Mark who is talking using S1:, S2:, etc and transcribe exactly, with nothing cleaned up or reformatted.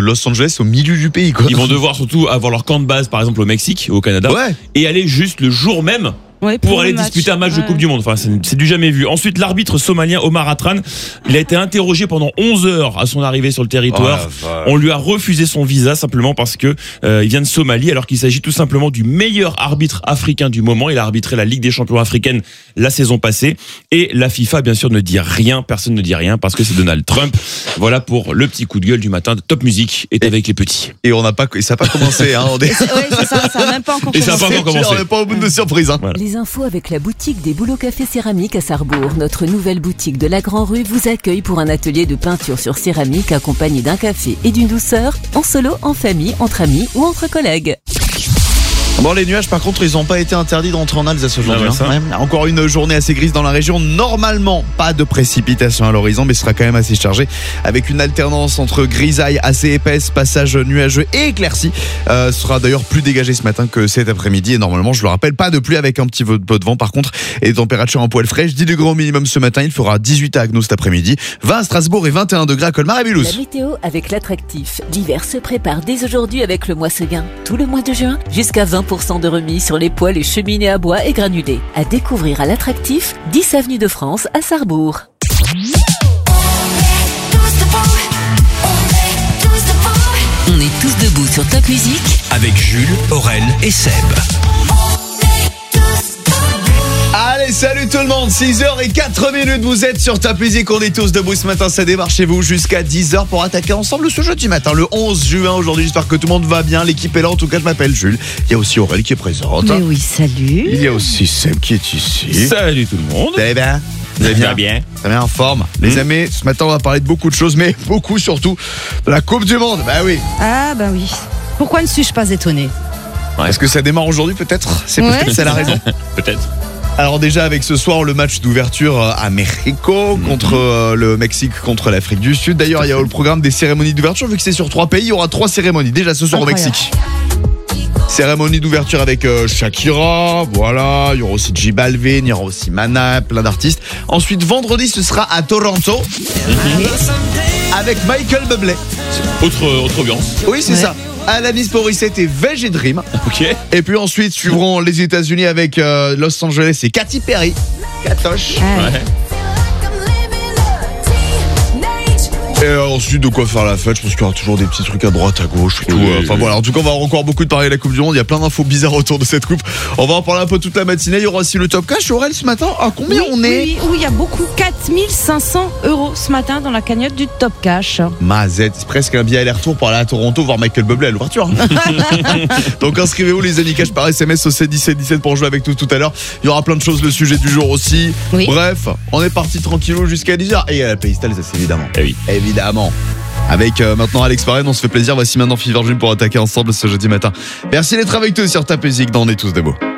S1: Los Angeles au milieu du pays, quoi.
S2: Ils vont devoir surtout avoir leur camp de base, par exemple au Mexique, au Canada,
S1: Ouais.
S2: et aller juste le jour même.
S3: Ouais,
S2: Pour,
S3: pour
S2: aller
S3: le match.
S2: disputer un match
S3: Ouais.
S2: de Coupe du Monde. Enfin, c'est, c'est du jamais vu. Ensuite, l'arbitre somalien Omar Atran, il a été interrogé pendant onze heures à son arrivée sur le territoire.
S1: Oh,
S2: On lui a refusé son visa simplement parce que euh, il vient de Somalie, alors qu'il s'agit tout simplement du meilleur arbitre africain du moment. Il a arbitré la Ligue des champions africaine la saison passée. Et la FIFA, bien sûr, ne dit rien. Personne ne dit rien parce que c'est Donald Trump. Voilà pour le petit coup de gueule du matin de Top Music est avec les petits.
S1: Et on n'a pas, et ça n'a pas commencé, hein. On est,
S3: Ouais, c'est ça, ça n'a même pas encore
S2: Et ça a pas
S3: commencé.
S2: encore commencé.
S1: on n'est pas au bout de surprise, hein.
S2: Voilà.
S4: Les infos avec la boutique des Boulots Café Céramique à Sarrebourg. Notre nouvelle boutique de la Grand Rue vous accueille pour un atelier de peinture sur céramique accompagné d'un café et d'une douceur, en solo, en famille, entre amis ou entre collègues.
S1: Bon, les nuages, par contre, ils n'ont pas été interdits d'entrer en Alsace aujourd'hui.
S2: Ah ouais, ça.
S1: hein. Ouais. Encore une journée assez grise dans la région. Normalement, pas de précipitation à l'horizon, mais ce sera quand même assez chargé, avec une alternance entre grisaille assez épaisse, passage nuageux et éclairci. Euh, ce sera d'ailleurs plus dégagé ce matin que cet après-midi. Et normalement, je le rappelle, pas de pluie avec un petit peu de vent. Par contre, et des températures un poil fraîches. dix degrés au minimum ce matin. Il fera dix-huit à Agno cet après-midi, vingt à Strasbourg et vingt et un degrés à Colmar et
S4: La
S1: Mulhouse.
S4: météo avec l'attractif. L'hiver se prépare dès aujourd'hui avec le mois Seguin. Tout le mois de juin, jusqu'à vingt pour cent de remise sur les poêles et cheminées à bois et granulés. À découvrir à l'attractif, dix avenue de France à Sarrebourg. On est tous debout sur Top Music
S5: Avec Jules, Aurel et Seb.
S1: Allez, salut tout le monde, six heures zéro quatre minutes, vous êtes sur Top Music, on est tous debout ce matin, ça démarre chez vous jusqu'à dix heures pour attaquer ensemble ce jeudi matin, le onze juin aujourd'hui, j'espère que tout le monde va bien, l'équipe est là, en tout cas je m'appelle Jules, il y a aussi Aurel qui est présente,
S3: Mais oui, salut.
S1: il y a aussi Seb qui est ici.
S2: Salut tout le monde.
S1: Vous allez bien? Vous allez bien?
S2: bien.
S1: Très bien en forme. Les amis, ce matin on va parler de beaucoup de choses, mais beaucoup surtout de la Coupe du Monde, bah oui.
S3: Ah, bah oui. Pourquoi ne suis-je pas étonné?
S1: Est-ce que ça démarre aujourd'hui peut-être? C'est
S3: Ouais,
S1: peut-être ça la raison.
S2: Peut-être.
S1: Alors déjà avec ce soir le match d'ouverture à Mexico contre euh, le Mexique contre l'Afrique du Sud. D'ailleurs il y a le programme des cérémonies d'ouverture, vu que c'est sur trois pays, il y aura trois cérémonies déjà ce soir
S3: Incroyable.
S1: au Mexique. Cérémonie d'ouverture avec euh, Shakira, voilà, il y aura aussi J Balvin, il y aura aussi Mana, plein d'artistes. Ensuite vendredi ce sera à Toronto avec Michael Bublé.
S2: Autre, autre ambiance.
S1: Oui c'est
S3: Ouais.
S1: ça. Alanis Morissette et Veg Dream.
S2: Ok.
S1: Et puis ensuite suivront les États-Unis avec euh, Los Angeles et Katy Perry. Katoche.
S3: Ah,
S2: Ouais.
S1: Et euh, ensuite de quoi faire la fête, je pense qu'il y aura toujours des petits trucs à droite, à gauche et tout.
S2: Oui,
S1: euh, Enfin
S2: oui.
S1: voilà, en tout cas on va avoir encore beaucoup de parler de la Coupe du Monde, il y a plein d'infos bizarres autour de cette coupe. On va en parler un peu toute la matinée, il y aura aussi le top cash. Aurel ce matin, à combien
S3: oui,
S1: on est?
S3: oui, oui, il y a beaucoup. quatre mille cinq cents euros ce matin dans la cagnotte du Top Cash.
S1: Mazette, c'est presque un billet aller-retour pour aller à Toronto voir Michael Bublé à l'ouverture. Donc inscrivez-vous les amis cash par S M S au sept dix-sept dix-sept pour jouer avec nous tout à l'heure. Il y aura plein de choses, le sujet du jour aussi.
S3: Oui.
S1: Bref, on est parti tranquillou jusqu'à dix heures. Et il y a la playlist, ça c'est évidemment.
S2: Eh oui.
S1: Évidemment. Avec euh, maintenant Alex Parrain, on se fait plaisir. Voici maintenant Fever Dream pour attaquer ensemble ce jeudi matin. Merci d'être avec nous sur Ta Musique dans On est tous debout.